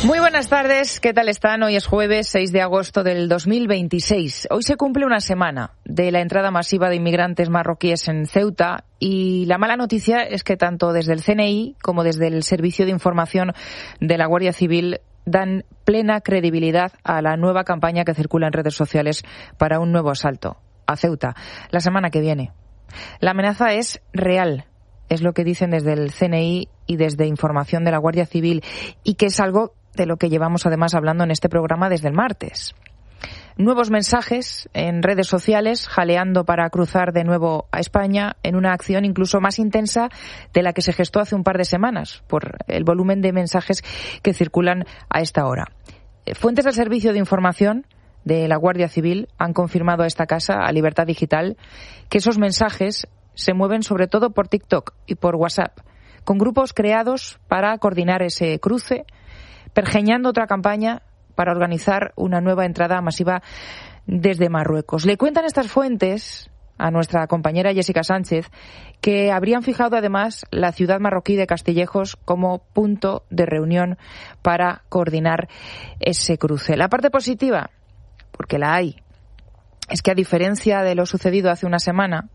Muy buenas tardes, ¿qué tal están? Hoy es jueves 6 de agosto del 2026. Hoy se cumple una semana de la entrada masiva de inmigrantes marroquíes en Ceuta y la mala noticia es que tanto desde el CNI como desde el Servicio de Información de la Guardia Civil dan plena credibilidad a la nueva campaña que circula en redes sociales para un nuevo asalto a Ceuta la semana que viene. La amenaza es real, es lo que dicen desde el CNI y desde Información de la Guardia Civil, y que es algo de lo que llevamos además hablando en este programa desde el martes. Nuevos mensajes en redes sociales jaleando para cruzar de nuevo a España en una acción incluso más intensa de la que se gestó hace un par de semanas por el volumen de mensajes que circulan a esta hora. Fuentes del Servicio de Información de la Guardia Civil han confirmado a esta casa, a Libertad Digital, que esos mensajes se mueven sobre todo por TikTok y por WhatsApp, con grupos creados para coordinar ese cruce, pergeñando otra campaña para organizar una nueva entrada masiva desde Marruecos. Le cuentan estas fuentes a nuestra compañera Jessica Sánchez que habrían fijado además la ciudad marroquí de Castillejos como punto de reunión para coordinar ese cruce. La parte positiva, porque la hay, es que a diferencia de lo sucedido hace una semana,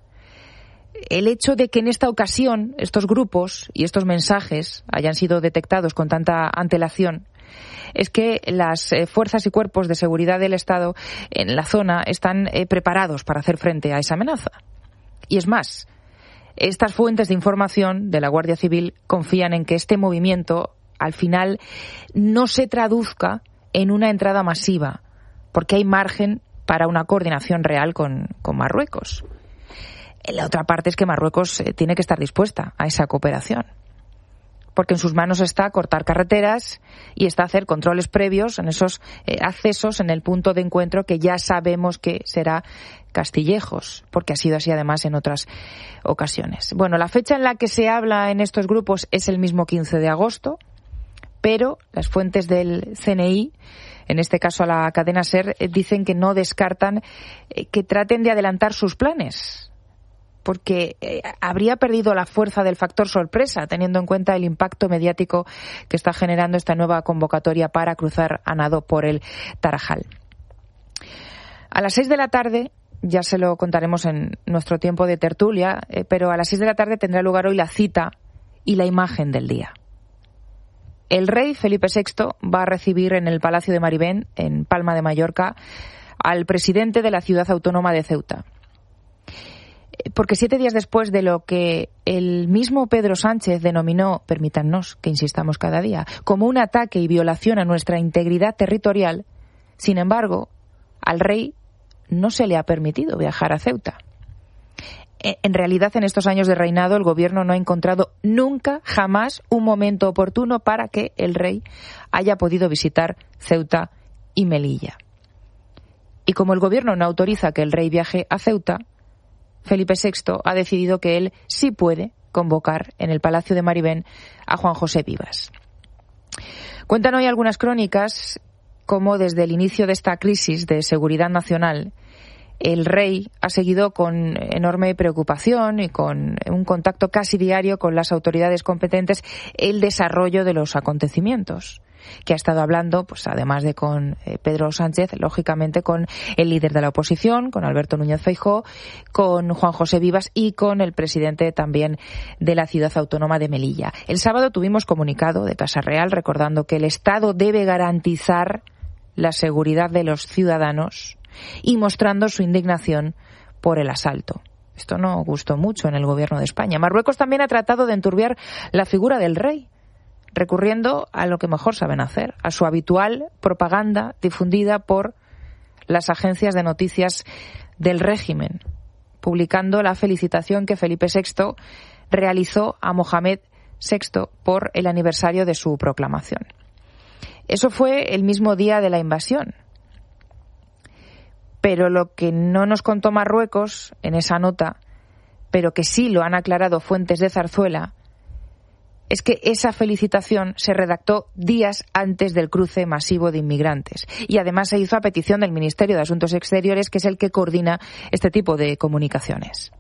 el hecho de que en esta ocasión estos grupos y estos mensajes hayan sido detectados con tanta antelación es que las fuerzas y cuerpos de seguridad del Estado en la zona están preparados para hacer frente a esa amenaza. Y es más, estas fuentes de información de la Guardia Civil confían en que este movimiento al final no se traduzca en una entrada masiva, porque hay margen para una coordinación real con Marruecos. La otra parte es que Marruecos tiene que estar dispuesta a esa cooperación, porque en sus manos está cortar carreteras y está hacer controles previos en esos accesos en el punto de encuentro que ya sabemos que será Castillejos, porque ha sido así además en otras ocasiones. Bueno, la fecha en la que se habla en estos grupos es el mismo 15 de agosto, pero las fuentes del CNI, en este caso a la cadena SER, dicen que no descartan que traten de adelantar sus planes, porque habría perdido la fuerza del factor sorpresa, teniendo en cuenta el impacto mediático que está generando esta nueva convocatoria para cruzar a nado por el Tarajal. A las 6 de la tarde, ya se lo contaremos en nuestro tiempo de tertulia, pero a las 6 de la tarde tendrá lugar hoy la cita y la imagen del día. El rey Felipe VI va a recibir en el Palacio de Maribén, en Palma de Mallorca, al presidente de la ciudad autónoma de Ceuta. Porque 7 días después de lo que el mismo Pedro Sánchez denominó, permítannos que insistamos cada día, como un ataque y violación a nuestra integridad territorial, sin embargo, al rey no se le ha permitido viajar a Ceuta. En realidad, en estos años de reinado, el gobierno no ha encontrado nunca, jamás, un momento oportuno para que el rey haya podido visitar Ceuta y Melilla. Y como el gobierno no autoriza que el rey viaje a Ceuta, Felipe VI ha decidido que él sí puede convocar en el Palacio de Maribén a Juan José Vivas. Cuentan hoy algunas crónicas cómo desde el inicio de esta crisis de seguridad nacional el rey ha seguido con enorme preocupación y con un contacto casi diario con las autoridades competentes el desarrollo de los acontecimientos, que ha estado hablando, pues además de con Pedro Sánchez, lógicamente con el líder de la oposición, con Alberto Núñez Feijóo, con Juan José Vivas y con el presidente también de la ciudad autónoma de Melilla. El sábado tuvimos comunicado de Casa Real recordando que el Estado debe garantizar la seguridad de los ciudadanos y mostrando su indignación por el asalto. Esto no gustó mucho en el gobierno de España. Marruecos también ha tratado de enturbiar la figura del rey, recurriendo a lo que mejor saben hacer, a su habitual propaganda difundida por las agencias de noticias del régimen, publicando la felicitación que Felipe VI realizó a Mohamed VI por el aniversario de su proclamación. Eso fue el mismo día de la invasión. Pero lo que no nos contó Marruecos en esa nota, pero que sí lo han aclarado fuentes de Zarzuela, es que esa felicitación se redactó días antes del cruce masivo de inmigrantes. Y además se hizo a petición del Ministerio de Asuntos Exteriores, que es el que coordina este tipo de comunicaciones.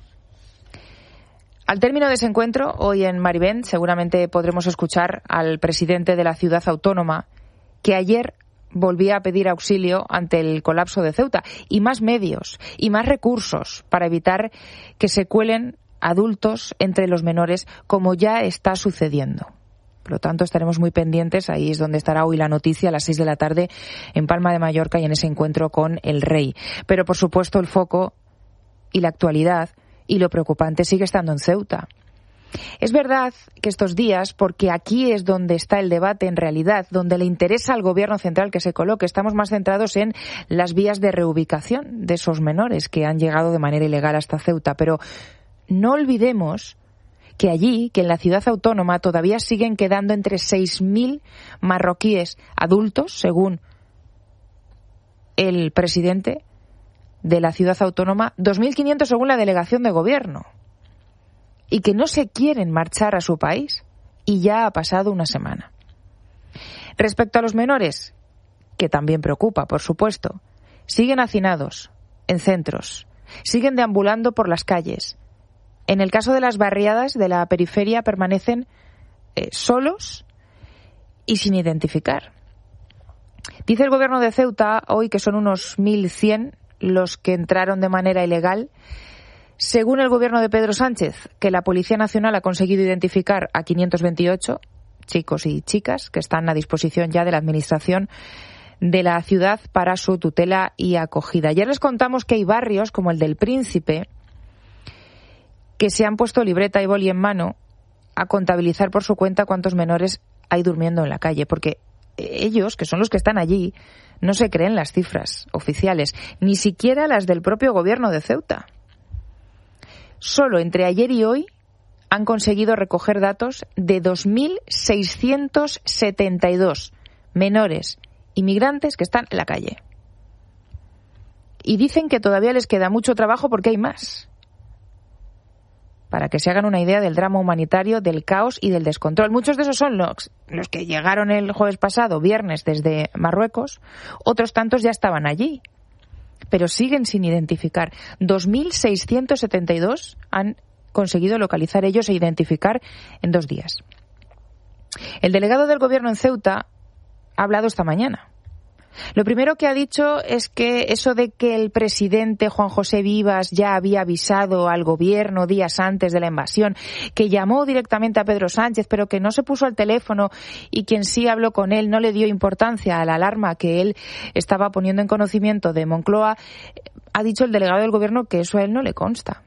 Al término de ese encuentro, hoy en Maribén, seguramente podremos escuchar al presidente de la ciudad autónoma que ayer volvía a pedir auxilio ante el colapso de Ceuta, y más medios y más recursos para evitar que se cuelen adultos entre los menores, como ya está sucediendo. Por lo tanto, estaremos muy pendientes. Ahí es donde estará hoy la noticia a las 6 de la tarde en Palma de Mallorca y en ese encuentro con el rey. Pero, por supuesto, el foco y la actualidad y lo preocupante sigue estando en Ceuta. Es verdad que estos días, porque aquí es donde está el debate en realidad, donde le interesa al Gobierno central que se coloque, estamos más centrados en las vías de reubicación de esos menores que han llegado de manera ilegal hasta Ceuta. Pero no olvidemos que allí, que en la ciudad autónoma, todavía siguen quedando entre 6.000 marroquíes adultos, según el presidente de la ciudad autónoma, 2.500 según la delegación de gobierno, y que no se quieren marchar a su país, y ya ha pasado una semana. Respecto a los menores, que también preocupa, por supuesto, siguen hacinados en centros, siguen deambulando por las calles. En el caso de las barriadas de la periferia permanecen solos y sin identificar. Dice el Gobierno de Ceuta hoy que son unos 1.100 los que entraron de manera ilegal. Según el Gobierno de Pedro Sánchez, que la Policía Nacional ha conseguido identificar a 528 chicos y chicas que están a disposición ya de la Administración de la ciudad para su tutela y acogida. Ayer les contamos que hay barrios como el del Príncipe que se han puesto libreta y boli en mano a contabilizar por su cuenta cuántos menores hay durmiendo en la calle, porque ellos, que son los que están allí, no se creen las cifras oficiales, ni siquiera las del propio Gobierno de Ceuta. Solo entre ayer y hoy han conseguido recoger datos de 2.672 menores inmigrantes que están en la calle. Y dicen que todavía les queda mucho trabajo porque hay más. Para que se hagan una idea del drama humanitario, del caos y del descontrol. Muchos de esos son los que llegaron el jueves pasado, viernes, desde Marruecos. Otros tantos ya estaban allí, pero siguen sin identificar. 2.672 han conseguido localizar ellos e identificar en 2 días. El delegado del Gobierno en Ceuta ha hablado esta mañana. Lo primero que ha dicho es que eso de que el presidente Juan José Vivas ya había avisado al Gobierno días antes de la invasión, que llamó directamente a Pedro Sánchez, pero que no se puso al teléfono y quien sí habló con él no le dio importancia a la alarma que él estaba poniendo en conocimiento de Moncloa, ha dicho el delegado del Gobierno que eso a él no le consta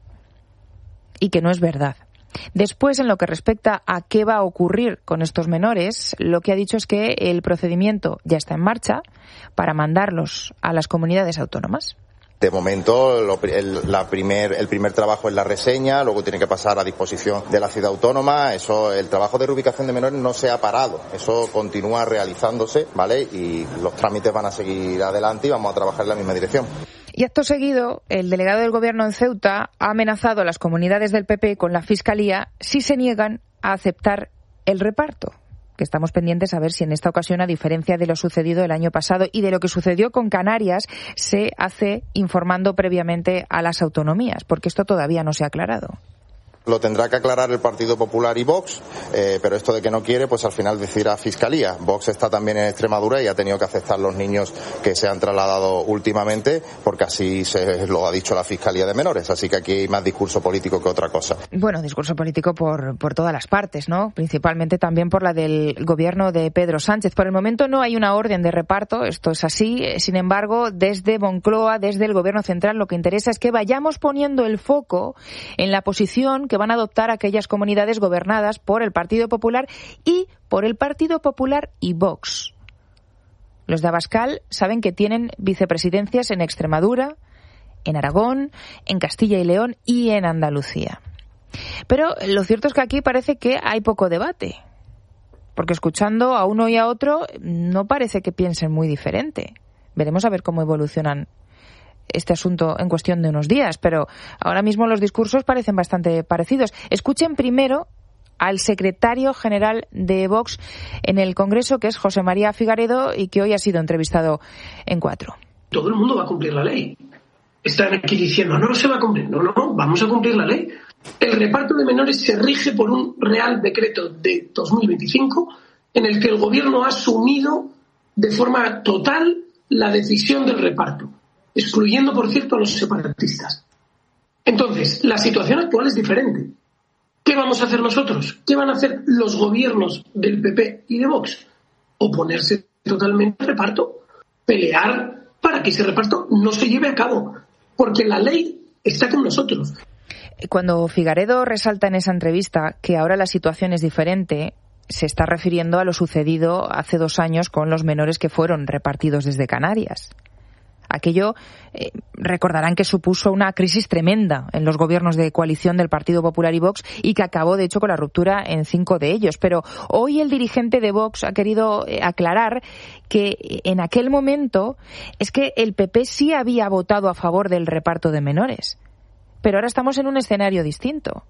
y que no es verdad. Después, en lo que respecta a qué va a ocurrir con estos menores, lo que ha dicho es que el procedimiento ya está en marcha para mandarlos a las comunidades autónomas. De momento, el primer trabajo es la reseña, luego tiene que pasar a disposición de la ciudad autónoma. El trabajo de reubicación de menores no se ha parado, eso continúa realizándose, ¿vale? Y los trámites van a seguir adelante y vamos a trabajar en la misma dirección. Y acto seguido, el delegado del Gobierno en Ceuta ha amenazado a las comunidades del PP con la Fiscalía si se niegan a aceptar el reparto, que estamos pendientes a ver si en esta ocasión, a diferencia de lo sucedido el año pasado y de lo que sucedió con Canarias, se hace informando previamente a las autonomías, porque esto todavía no se ha aclarado. Lo tendrá que aclarar el Partido Popular y Vox, pero esto de que no quiere, pues al final decidirá Fiscalía. Vox está también en Extremadura y ha tenido que aceptar los niños que se han trasladado últimamente, porque así se lo ha dicho la Fiscalía de Menores. Así que aquí hay más discurso político que otra cosa. Bueno, discurso político por todas las partes, ¿no? Principalmente también por la del Gobierno de Pedro Sánchez. Por el momento no hay una orden de reparto, esto es así. Sin embargo, desde Moncloa, desde el Gobierno central, lo que interesa es que vayamos poniendo el foco en la posición que van a adoptar aquellas comunidades gobernadas por el Partido Popular y por el Partido Popular y Vox. Los de Abascal saben que tienen vicepresidencias en Extremadura, en Aragón, en Castilla y León y en Andalucía. Pero lo cierto es que aquí parece que hay poco debate, porque escuchando a uno y a otro no parece que piensen muy diferente. Veremos a ver cómo evolucionan este asunto en cuestión de unos días, pero ahora mismo los discursos parecen bastante parecidos. Escuchen primero al secretario general de Vox en el Congreso, que es José María Figaredo, y que hoy ha sido entrevistado en 4. Todo el mundo va a cumplir la ley. Están aquí diciendo, no se va a cumplir. No, vamos a cumplir la ley. El reparto de menores se rige por un Real Decreto de 2025 en el que el Gobierno ha asumido de forma total la decisión del reparto, excluyendo, por cierto, a los separatistas. Entonces, la situación actual es diferente. ¿Qué vamos a hacer nosotros? ¿Qué van a hacer los gobiernos del PP y de Vox? Oponerse totalmente al reparto, pelear para que ese reparto no se lleve a cabo, porque la ley está con nosotros. Cuando Figaredo resalta en esa entrevista que ahora la situación es diferente, se está refiriendo a lo sucedido hace 2 años con los menores que fueron repartidos desde Canarias. Aquello, recordarán que supuso una crisis tremenda en los gobiernos de coalición del Partido Popular y Vox y que acabó, de hecho, con la ruptura en 5 de ellos. Pero hoy el dirigente de Vox ha querido aclarar que en aquel momento es que el PP sí había votado a favor del reparto de menores. Pero ahora estamos en un escenario distinto.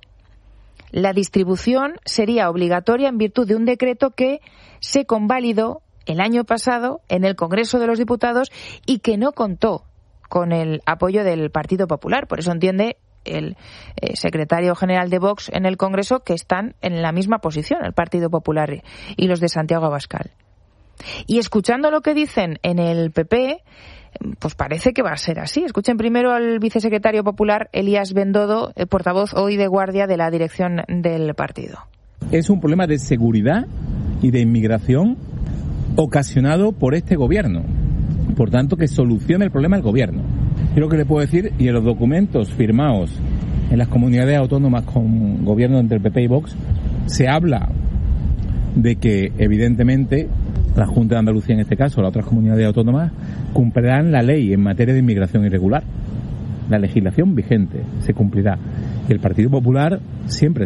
La distribución sería obligatoria en virtud de un decreto que se convalidó el año pasado en el Congreso de los Diputados y que no contó con el apoyo del Partido Popular. Por eso entiende el secretario general de Vox en el Congreso que están en la misma posición, el Partido Popular y los de Santiago Abascal. Y escuchando lo que dicen en el PP, pues parece que va a ser así. Escuchen primero al vicesecretario popular, Elías Bendodo, portavoz hoy de guardia de la dirección del partido. Es un problema de seguridad y de inmigración ocasionado por este gobierno. Por tanto, que solucione el problema el gobierno. Yo lo que le puedo decir, y en los documentos firmados en las comunidades autónomas con gobierno entre el PP y Vox, se habla de que, evidentemente, la Junta de Andalucía, en este caso, las otras comunidades autónomas, cumplirán la ley en materia de inmigración irregular. La legislación vigente se cumplirá. Y el Partido Popular siempre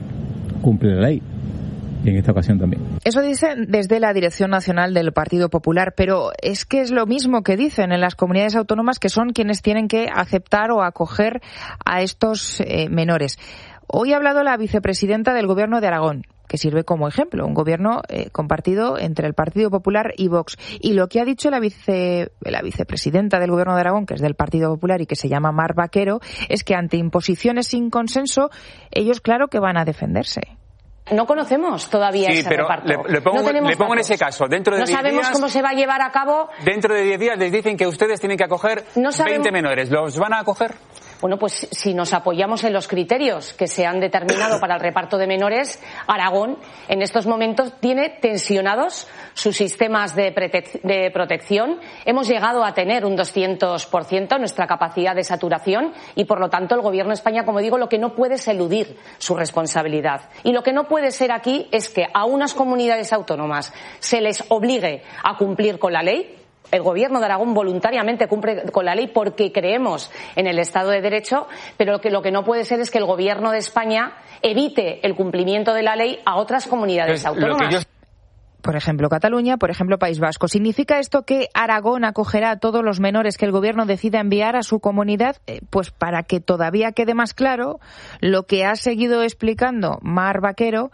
cumple la ley. Y en esta ocasión también. Eso dicen desde la Dirección Nacional del Partido Popular, pero es que es lo mismo que dicen en las comunidades autónomas, que son quienes tienen que aceptar o acoger a estos menores. Hoy ha hablado la vicepresidenta del Gobierno de Aragón, que sirve como ejemplo, un gobierno compartido entre el Partido Popular y Vox. Y lo que ha dicho la vicepresidenta del Gobierno de Aragón, que es del Partido Popular y que se llama Mar Vaquero, es que ante imposiciones sin consenso, ellos claro que van a defenderse. No conocemos todavía ese reparto. Le pongo en ese caso. Dentro de no 10 sabemos días, cómo se va a llevar a cabo. Dentro de 10 días les dicen que ustedes tienen que acoger 20 menores. ¿Los van a acoger? Bueno, pues si nos apoyamos en los criterios que se han determinado para el reparto de menores, Aragón en estos momentos tiene tensionados sus sistemas de protección. Hemos llegado a tener un 200% nuestra capacidad de saturación y, por lo tanto, el Gobierno de España, como digo, lo que no puede es eludir su responsabilidad. Y lo que no puede ser aquí es que a unas comunidades autónomas se les obligue a cumplir con la ley. El Gobierno de Aragón voluntariamente cumple con la ley porque creemos en el Estado de Derecho, pero lo que no puede ser es que el Gobierno de España evite el cumplimiento de la ley a otras comunidades autónomas. Por ejemplo, Cataluña, por ejemplo, País Vasco. ¿Significa esto que Aragón acogerá a todos los menores que el Gobierno decida enviar a su comunidad? Pues para que todavía quede más claro, lo que ha seguido explicando Mar Vaquero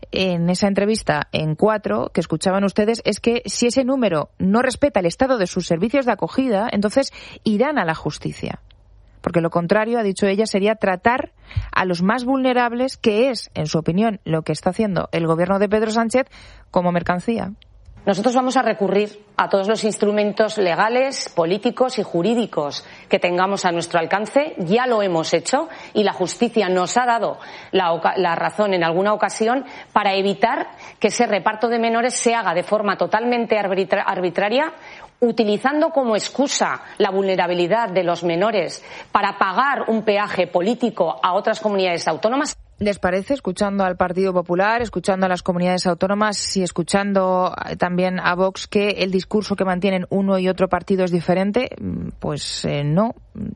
en esa entrevista en 4 que escuchaban ustedes es que si ese número no respeta el estado de sus servicios de acogida, entonces irán a la justicia. Porque lo contrario, ha dicho ella, sería tratar a los más vulnerables, que es, en su opinión, lo que está haciendo el gobierno de Pedro Sánchez, como mercancía. Nosotros vamos a recurrir a todos los instrumentos legales, políticos y jurídicos que tengamos a nuestro alcance. Ya lo hemos hecho y la justicia nos ha dado la razón en alguna ocasión para evitar que ese reparto de menores se haga de forma totalmente arbitraria, utilizando como excusa la vulnerabilidad de los menores para pagar un peaje político a otras comunidades autónomas. ¿Les parece, escuchando al Partido Popular, escuchando a las comunidades autónomas y escuchando también a Vox, que el discurso que mantienen uno y otro partido es diferente? Pues no.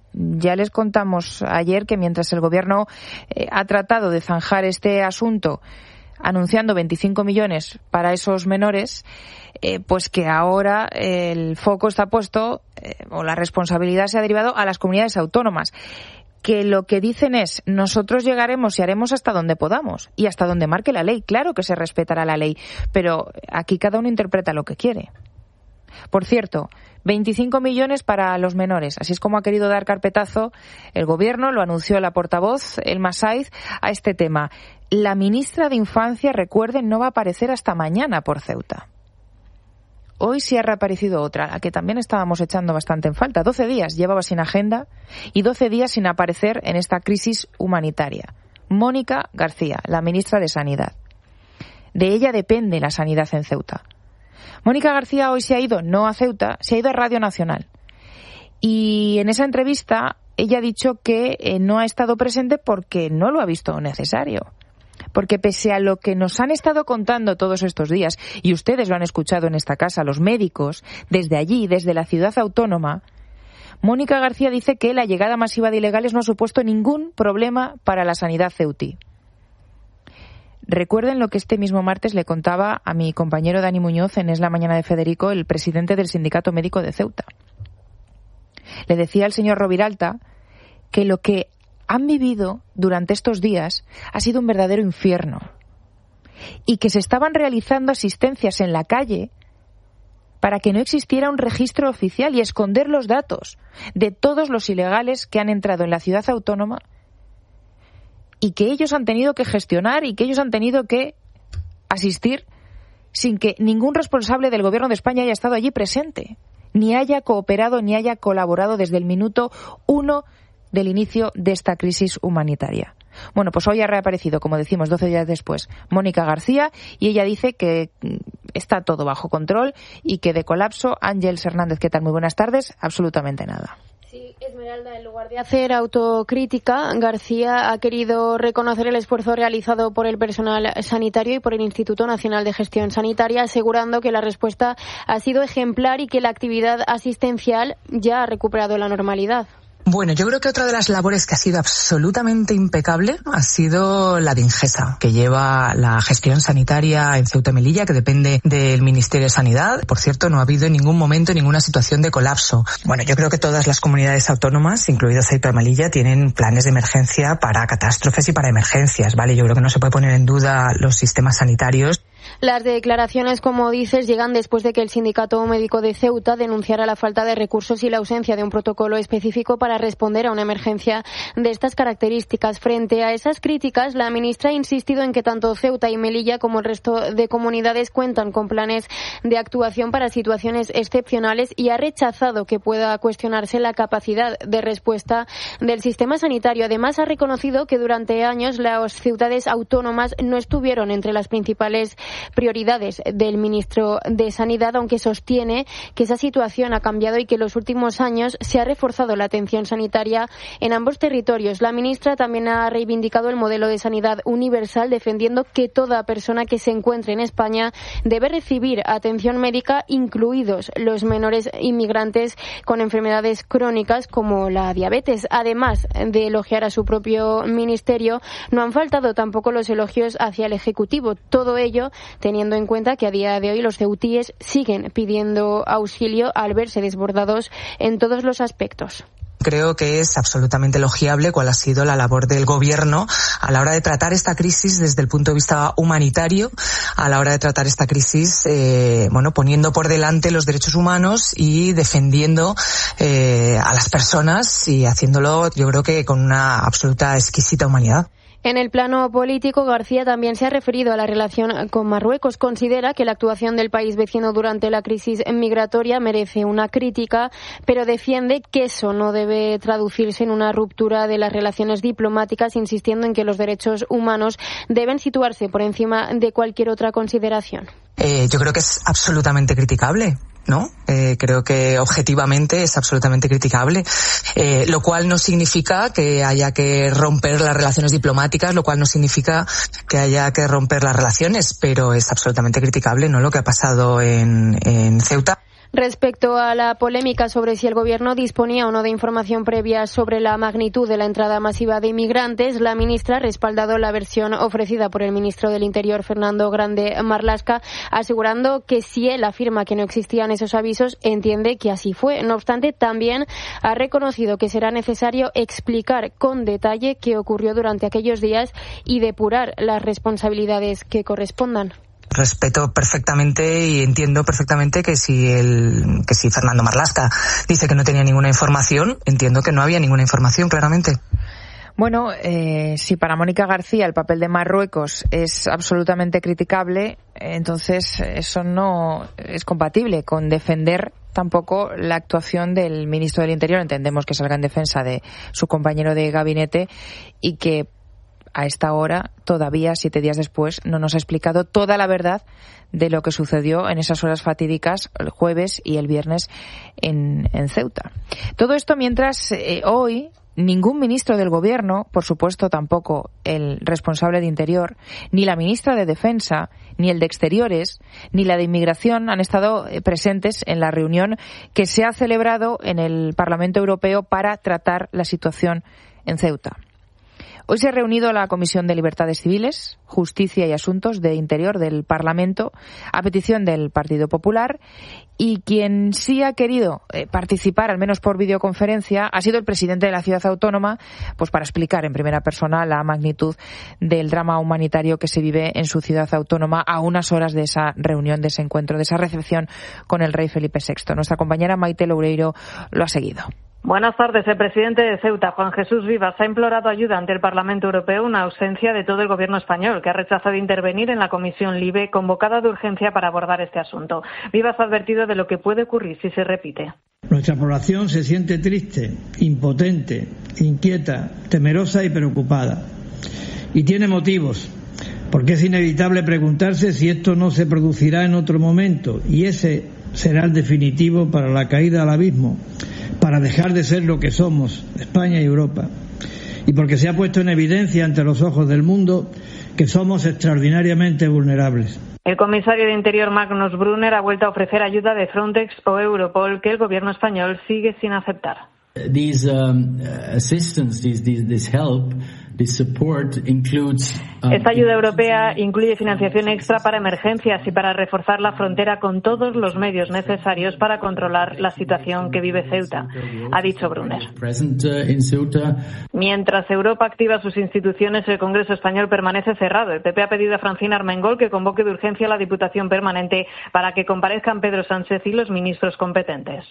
Ya les contamos ayer que mientras el Gobierno ha tratado de zanjar este asunto anunciando 25 millones para esos menores, pues que ahora el foco está puesto, o la responsabilidad se ha derivado a las comunidades autónomas, que lo que dicen es: nosotros llegaremos y haremos hasta donde podamos y hasta donde marque la ley. Claro que se respetará la ley, pero aquí cada uno interpreta lo que quiere. Por cierto, 25 millones para los menores. Así es como ha querido dar carpetazo el Gobierno, lo anunció la portavoz, Elma Saiz, a este tema. La ministra de Infancia, recuerden, no va a aparecer hasta mañana por Ceuta. hoy sí ha reaparecido otra, la que también estábamos echando bastante en falta. 12 días llevaba sin agenda y 12 días sin aparecer en esta crisis humanitaria. Mónica García, la ministra de Sanidad. De ella depende la sanidad en Ceuta. Mónica García hoy se ha ido, no a Ceuta, se ha ido a Radio Nacional. Y en esa entrevista ella ha dicho que no ha estado presente porque no lo ha visto necesario. Porque pese a lo que nos han estado contando todos estos días, y ustedes lo han escuchado en esta casa, los médicos, desde allí, desde la ciudad autónoma, Mónica García dice que la llegada masiva de ilegales no ha supuesto ningún problema para la sanidad ceutí. Recuerden lo que este mismo martes le contaba a mi compañero Dani Muñoz en Es la Mañana de Federico, el presidente del Sindicato Médico de Ceuta. Le decía al señor Roviralta que lo que han vivido durante estos días ha sido un verdadero infierno y que se estaban realizando asistencias en la calle para que no existiera un registro oficial y esconder los datos de todos los ilegales que han entrado en la ciudad autónoma y que ellos han tenido que gestionar y que ellos han tenido que asistir sin que ningún responsable del Gobierno de España haya estado allí presente, ni haya cooperado ni haya colaborado desde el minuto 1 del inicio de esta crisis humanitaria. Bueno, pues hoy ha reaparecido, como decimos, 12 días después, Mónica García, y ella dice que está todo bajo control y que de colapso, Ángeles Hernández, ¿qué tal? Muy buenas tardes, absolutamente nada. Sí, Esmeralda, en lugar de hacer autocrítica, García ha querido reconocer el esfuerzo realizado por el personal sanitario y por el Instituto Nacional de Gestión Sanitaria, asegurando que la respuesta ha sido ejemplar y que la actividad asistencial ya ha recuperado la normalidad. Bueno, yo creo que otra de las labores que ha sido absolutamente impecable ha sido la de Ingesa, que lleva la gestión sanitaria en Ceuta y Melilla, que depende del Ministerio de Sanidad. Por cierto, no ha habido en ningún momento ninguna situación de colapso. Bueno, yo creo que todas las comunidades autónomas, incluido Ceuta y Melilla, tienen planes de emergencia para catástrofes y para emergencias, ¿vale? Yo creo que no se puede poner en duda los sistemas sanitarios. Las declaraciones, como dices, llegan después de que el Sindicato Médico de Ceuta denunciara la falta de recursos y la ausencia de un protocolo específico para responder a una emergencia de estas características. Frente a esas críticas, la ministra ha insistido en que tanto Ceuta y Melilla como el resto de comunidades cuentan con planes de actuación para situaciones excepcionales y ha rechazado que pueda cuestionarse la capacidad de respuesta del sistema sanitario. Además, ha reconocido que durante años las ciudades autónomas no estuvieron entre las principales prioridades del ministro de Sanidad, aunque sostiene que esa situación ha cambiado y que en los últimos años se ha reforzado la atención sanitaria en ambos territorios. La ministra también ha reivindicado el modelo de sanidad universal, defendiendo que toda persona que se encuentre en España debe recibir atención médica, incluidos los menores inmigrantes con enfermedades crónicas como la diabetes. Además de elogiar a su propio ministerio, no han faltado tampoco los elogios hacia el Ejecutivo. Todo ello teniendo en cuenta que a día de hoy los ceutíes siguen pidiendo auxilio al verse desbordados en todos los aspectos. Creo que es absolutamente elogiable cuál ha sido la labor del Gobierno a la hora de tratar esta crisis desde el punto de vista humanitario, a la hora de tratar esta crisis, poniendo por delante los derechos humanos y defendiendo a las personas y haciéndolo, yo creo que con una absoluta exquisita humanidad. En el plano político, García también se ha referido a la relación con Marruecos. Considera que la actuación del país vecino durante la crisis migratoria merece una crítica, pero defiende que eso no debe traducirse en una ruptura de las relaciones diplomáticas, insistiendo en que los derechos humanos deben situarse por encima de cualquier otra consideración. Yo creo que es absolutamente criticable, ¿no? Creo que objetivamente es absolutamente criticable, lo cual no significa que haya que romper las relaciones diplomáticas, lo cual no significa que haya que romper las relaciones, pero es absolutamente criticable, ¿no?, lo que ha pasado en Ceuta. Respecto a la polémica sobre si el Gobierno disponía o no de información previa sobre la magnitud de la entrada masiva de inmigrantes, la ministra ha respaldado la versión ofrecida por el ministro del Interior, Fernando Grande Marlaska, asegurando que si él afirma que no existían esos avisos, entiende que así fue. No obstante, también ha reconocido que será necesario explicar con detalle qué ocurrió durante aquellos días y depurar las responsabilidades que correspondan. Respeto perfectamente y entiendo perfectamente que si Fernando Marlaska dice que no tenía ninguna información, entiendo que no había ninguna información, claramente. Bueno, si para Mónica García el papel de Marruecos es absolutamente criticable, entonces eso no es compatible con defender tampoco la actuación del ministro del Interior. Entendemos que salga en defensa de su compañero de gabinete y que a esta hora, todavía 7 días después, no nos ha explicado toda la verdad de lo que sucedió en esas horas fatídicas el jueves y el viernes en Ceuta. Todo esto mientras hoy ningún ministro del Gobierno, por supuesto tampoco el responsable de Interior, ni la ministra de Defensa, ni el de Exteriores, ni la de Inmigración han estado presentes en la reunión que se ha celebrado en el Parlamento Europeo para tratar la situación en Ceuta. Hoy se ha reunido la Comisión de Libertades Civiles, Justicia y Asuntos de Interior del Parlamento a petición del Partido Popular, y quien sí ha querido participar, al menos por videoconferencia, ha sido el presidente de la ciudad autónoma, pues para explicar en primera persona la magnitud del drama humanitario que se vive en su ciudad autónoma a unas horas de esa reunión, de ese encuentro, de esa recepción con el rey Felipe VI. Nuestra compañera Maite Loureiro lo ha seguido. Buenas tardes. El presidente de Ceuta, Juan Jesús Vivas, ha implorado ayuda ante el Parlamento Europeo, una ausencia de todo el gobierno español, que ha rechazado intervenir en la Comisión LIBE convocada de urgencia para abordar este asunto. Vivas ha advertido de lo que puede ocurrir si se repite. Nuestra población se siente triste, impotente, inquieta, temerosa y preocupada. Y tiene motivos, porque es inevitable preguntarse si esto no se producirá en otro momento, y ese será el definitivo para la caída al abismo, para dejar de ser lo que somos, España y Europa, y porque se ha puesto en evidencia ante los ojos del mundo que somos extraordinariamente vulnerables. El comisario de Interior, Magnus Brunner, ha vuelto a ofrecer ayuda de Frontex o Europol que el gobierno español sigue sin aceptar. Esta ayuda europea incluye financiación extra para emergencias y para reforzar la frontera con todos los medios necesarios para controlar la situación que vive Ceuta, ha dicho Brunner. Mientras Europa activa sus instituciones, el Congreso español permanece cerrado. El PP ha pedido a Francina Armengol que convoque de urgencia a la Diputación Permanente para que comparezcan Pedro Sánchez y los ministros competentes.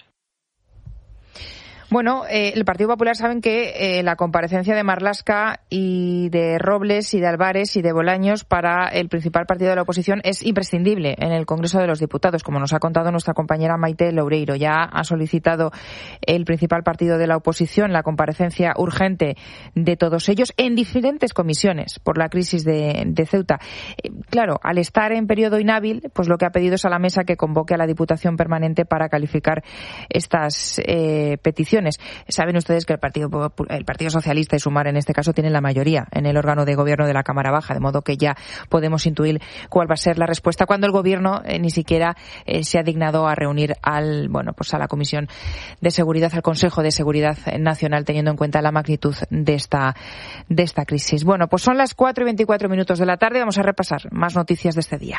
Bueno, el Partido Popular saben que la comparecencia de Marlaska y de Robles y de Álvarez y de Bolaños para el principal partido de la oposición es imprescindible en el Congreso de los Diputados, como nos ha contado nuestra compañera Maite Loureiro. Ya ha solicitado el principal partido de la oposición la comparecencia urgente de todos ellos en diferentes comisiones por la crisis de Ceuta. Claro, al estar en periodo inhábil, pues lo que ha pedido es a la mesa que convoque a la Diputación Permanente para calificar estas peticiones. Saben ustedes que el Partido Socialista y Sumar en este caso tienen la mayoría en el órgano de gobierno de la Cámara Baja, de modo que ya podemos intuir cuál va a ser la respuesta cuando el gobierno ni siquiera se ha dignado a reunir a la Comisión de Seguridad, al Consejo de Seguridad Nacional, teniendo en cuenta la magnitud de esta crisis. Bueno, pues son las 4:24 de la tarde. Vamos a repasar más noticias de este día.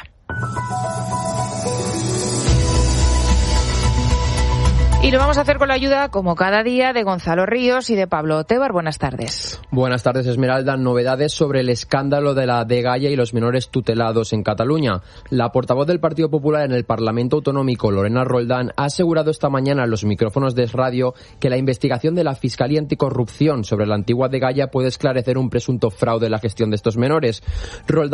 Y lo vamos a hacer con la ayuda, como cada día, de Gonzalo Ríos y de Pablo Otebar. Buenas tardes. Buenas tardes, Esmeralda. Novedades sobre el escándalo de la dgaia y los menores tutelados en Cataluña. La portavoz del Partido Popular en el Parlamento Autonómico, Lorena Roldán, ha asegurado esta mañana a los micrófonos de Es Radio que la investigación de la Fiscalía Anticorrupción sobre la antigua dgaia puede esclarecer un presunto fraude en la gestión de estos menores. Roldán